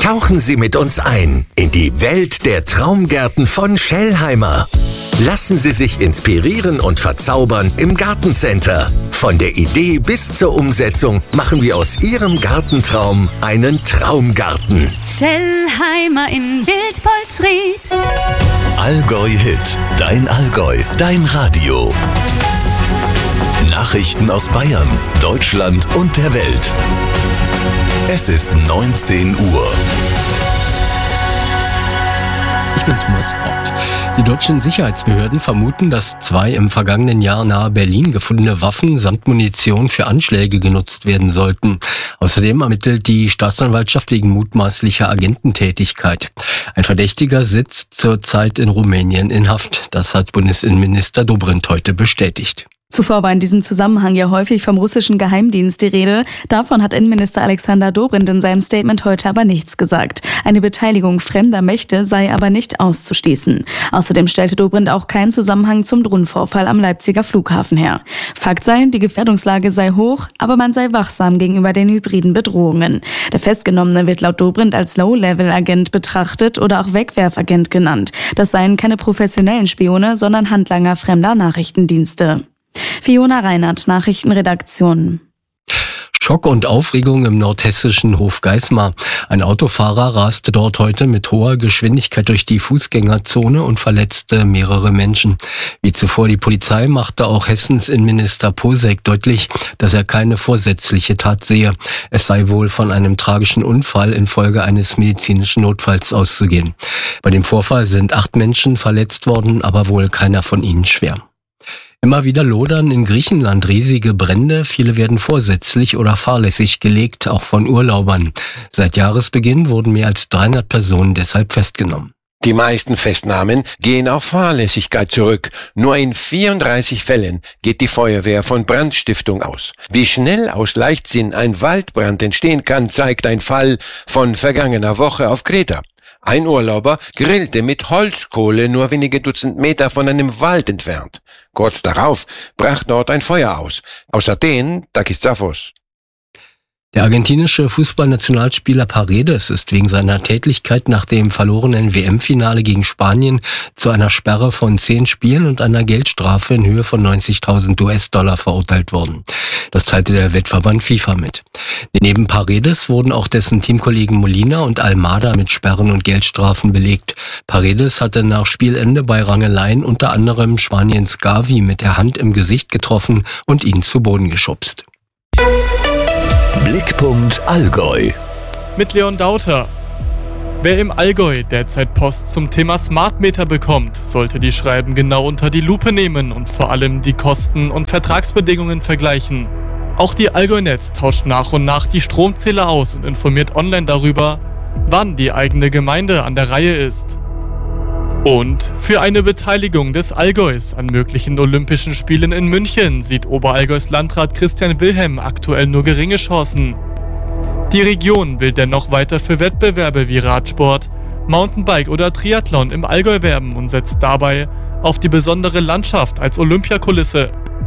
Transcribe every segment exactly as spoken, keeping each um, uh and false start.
Tauchen Sie mit uns ein in die Welt der Traumgärten von Schellheimer. Lassen Sie sich inspirieren und verzaubern im Gartencenter. Von der Idee bis zur Umsetzung machen wir aus Ihrem Gartentraum einen Traumgarten. Schellheimer in Wildpolsried. Allgäu Hit, dein Allgäu, dein Radio. Nachrichten aus Bayern, Deutschland und der Welt. Es ist neunzehn Uhr. Ich bin Thomas Braut. Die deutschen Sicherheitsbehörden vermuten, dass zwei im vergangenen Jahr nahe Berlin gefundene Waffen samt Munition für Anschläge genutzt werden sollten. Außerdem ermittelt die Staatsanwaltschaft wegen mutmaßlicher Agententätigkeit. Ein Verdächtiger sitzt zurzeit in Rumänien in Haft. Das hat Bundesinnenminister Dobrindt heute bestätigt. Zuvor war in diesem Zusammenhang ja häufig vom russischen Geheimdienst die Rede. Davon hat Innenminister Alexander Dobrindt in seinem Statement heute aber nichts gesagt. Eine Beteiligung fremder Mächte sei aber nicht auszuschließen. Außerdem stellte Dobrindt auch keinen Zusammenhang zum Drohnenvorfall am Leipziger Flughafen her. Fakt sei, die Gefährdungslage sei hoch, aber man sei wachsam gegenüber den hybriden Bedrohungen. Der Festgenommene wird laut Dobrindt als Low-Level-Agent betrachtet oder auch Wegwerfagent genannt. Das seien keine professionellen Spione, sondern Handlanger fremder Nachrichtendienste. Fiona Reinhardt, Nachrichtenredaktion. Schock und Aufregung im nordhessischen Hofgeismar. Ein Autofahrer raste dort heute mit hoher Geschwindigkeit durch die Fußgängerzone und verletzte mehrere Menschen. Wie zuvor die Polizei machte auch Hessens Innenminister Posek deutlich, dass er keine vorsätzliche Tat sehe. Es sei wohl von einem tragischen Unfall infolge eines medizinischen Notfalls auszugehen. Bei dem Vorfall sind acht Menschen verletzt worden, aber wohl keiner von ihnen schwer. Immer wieder lodern in Griechenland riesige Brände. Viele werden vorsätzlich oder fahrlässig gelegt, auch von Urlaubern. Seit Jahresbeginn wurden mehr als dreihundert Personen deshalb festgenommen. Die meisten Festnahmen gehen auf Fahrlässigkeit zurück. Nur in vierunddreißig Fällen geht die Feuerwehr von Brandstiftung aus. Wie schnell aus Leichtsinn ein Waldbrand entstehen kann, zeigt ein Fall von vergangener Woche auf Kreta. Ein Urlauber grillte mit Holzkohle nur wenige Dutzend Meter von einem Wald entfernt. Kurz darauf brach dort ein Feuer aus. Aus Athen, Takis Zaphos. Der argentinische Fußballnationalspieler Paredes ist wegen seiner Tätlichkeit nach dem verlorenen W M-Finale gegen Spanien zu einer Sperre von zehn Spielen und einer Geldstrafe in Höhe von neunzigtausend US-Dollar verurteilt worden. Das teilte der Wettverband FIFA mit. Neben Paredes wurden auch dessen Teamkollegen Molina und Almada mit Sperren und Geldstrafen belegt. Paredes hatte nach Spielende bei Rangeleien unter anderem Spaniens Gavi mit der Hand im Gesicht getroffen und ihn zu Boden geschubst. Blickpunkt Allgäu. Mit Leon Dauter. Wer im Allgäu derzeit Post zum Thema Smart Meter bekommt, sollte die Schreiben genau unter die Lupe nehmen und vor allem die Kosten und Vertragsbedingungen vergleichen. Auch die Allgäu-Netz tauscht nach und nach die Stromzähler aus und informiert online darüber, wann die eigene Gemeinde an der Reihe ist. Und für eine Beteiligung des Allgäus an möglichen Olympischen Spielen in München sieht Oberallgäus Landrat Christian Wilhelm aktuell nur geringe Chancen. Die Region will dennoch weiter für Wettbewerbe wie Radsport, Mountainbike oder Triathlon im Allgäu werben und setzt dabei auf die besondere Landschaft als Olympiakulisse.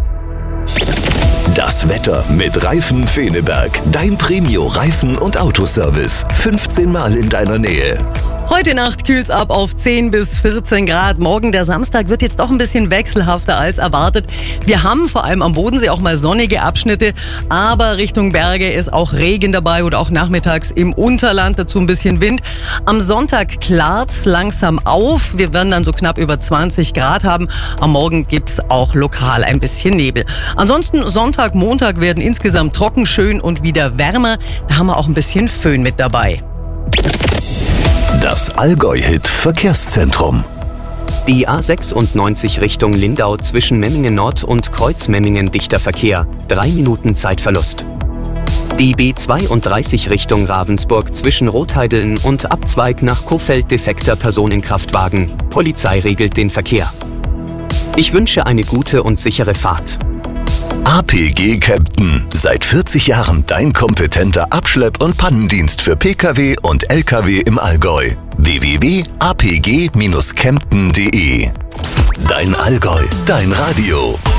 Das Wetter mit Reifen Feneberg. Dein Premio-Reifen- und Autoservice. fünfzehn Mal in deiner Nähe. Heute Nacht kühlt's ab auf zehn bis vierzehn Grad. Morgen, der Samstag, wird jetzt doch ein bisschen wechselhafter als erwartet. Wir haben vor allem am Bodensee auch mal sonnige Abschnitte, aber Richtung Berge ist auch Regen dabei oder auch nachmittags im Unterland, dazu ein bisschen Wind. Am Sonntag klart's langsam auf. Wir werden dann so knapp über zwanzig Grad haben. Am Morgen gibt's auch lokal ein bisschen Nebel. Ansonsten Sonntag, Montag werden insgesamt trocken, schön und wieder wärmer. Da haben wir auch ein bisschen Föhn mit dabei. Das Allgäu-Hit Verkehrszentrum. Die A sechsundneunzig Richtung Lindau zwischen Memmingen Nord und Kreuzmemmingen dichter Verkehr. Drei Minuten Zeitverlust. Die B zweiunddreißig Richtung Ravensburg zwischen Rotheideln und Abzweig nach Kohfeldt defekter Personenkraftwagen. Polizei regelt den Verkehr. Ich wünsche eine gute und sichere Fahrt. A P G Kempten. Seit vierzig Jahren dein kompetenter Abschlepp- und Pannendienst für Pkw und Lkw im Allgäu. w w w punkt a p g Bindestrich kempten punkt d e. Dein Allgäu, dein Radio.